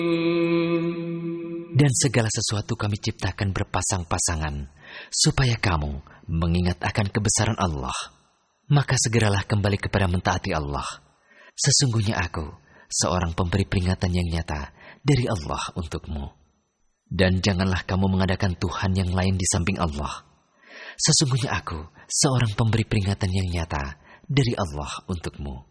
Dan segala sesuatu kami ciptakan berpasang-pasangan, supaya kamu mengingat akan kebesaran Allah. Maka segeralah kembali kepada mentaati Allah. Sesungguhnya aku, seorang pemberi peringatan yang nyata dari Allah untukmu. Dan janganlah kamu mengadakan Tuhan yang lain di samping Allah. Sesungguhnya aku, seorang pemberi peringatan yang nyata dari Allah untukmu.